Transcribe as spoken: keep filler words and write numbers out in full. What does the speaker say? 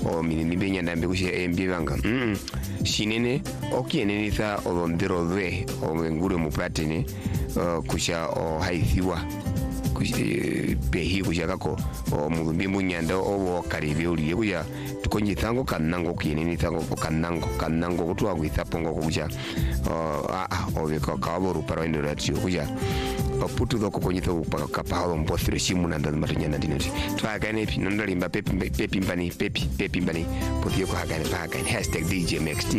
o mini benya ndambe kusha embi banga mm shinene okiene nitha odondero dwe o ngure mupatene kusha o haithiwa pehi kusha kako o mudumbi munyanda o karibe uli kuya tukonye thango kanango kiene nithango kanango kanango kutwa kuithapongo kuja a a o ka kabo para ndo ratio kuja oputu doko konyitha upaka palo mbothre shimu nanda matunyana dinoti twagane pi nondalimba pepi pepi mbani pepi pepi mbani pothio kwa gane pa gane hashtag D J Max